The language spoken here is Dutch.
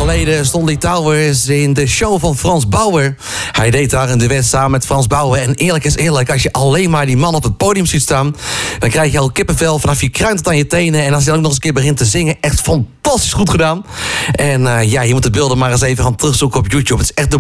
geleden stond Lee Towers in de show van Frans Bauer. Hij deed daar een duet samen met Frans Bauer. En eerlijk is eerlijk, als je alleen maar die man op het podium ziet staan, dan krijg je al kippenvel vanaf je kruin tot aan je tenen. En als hij dan ook nog eens een keer begint te zingen, echt fantastisch goed gedaan. En je moet de beelden maar eens even gaan terugzoeken op YouTube. Het is echt de